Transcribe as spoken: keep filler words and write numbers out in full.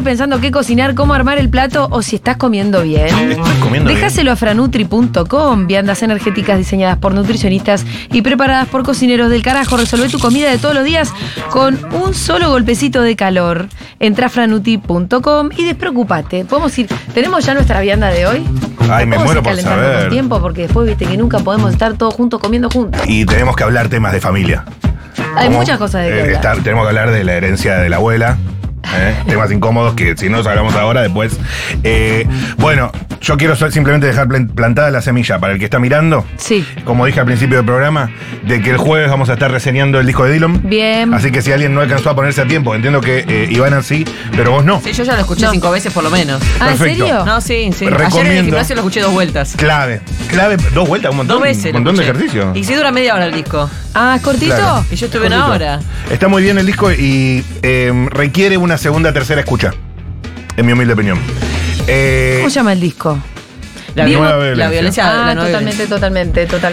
pensando qué cocinar, cómo armar el plato o si estás comiendo bien. Estoy comiendo Dejáselo a franutri punto com, viandas energéticas diseñadas por nutricionistas y preparadas por cocineros del carajo. Resolvé tu comida de todos los días con un solo golpecito de calor. Entra a franutri punto com y despreocupate. Podemos ir. ¿Tenemos ya nuestra vianda de hoy? Ay, me Podemos muero ir por calentando saber. con tiempo porque después viste que nunca podemos estar todos juntos comiendo juntos. Y tenemos que hablar temas de familia. Hay Como, muchas cosas de que eh, hablar. estar- tenemos que hablar de la herencia de la abuela. ¿eh? Temas incómodos que si no los hablamos ahora, después. Eh, bueno, yo quiero so- simplemente dejar plan- plantada la semilla para el que está mirando. Sí. Como dije al principio del programa, de que el jueves vamos a estar reseñando el disco de Dylan. Bien. Así que si alguien no alcanzó a ponerse a tiempo, entiendo que eh, Ivana sí, pero vos no. Sí, yo ya lo escuché No. cinco veces por lo menos. Ah, ¿en Perfecto. serio? No, sí, sí. Ayer en Recomiendo. el gimnasio lo escuché dos vueltas. Clave, clave, dos vueltas, un montón, Dos veces. un lo montón de escuché. ejercicio. Y si dura media hora el disco. Ah, ¿es cortito? Claro. Y yo estuve una Cortito. hora. Está muy bien el disco y eh, requiere una segunda, tercera escucha, en mi humilde opinión. Eh, ¿Cómo se llama el disco? La, Nueva la violencia. violencia. Ah, la nueva totalmente, totalmente, totalmente.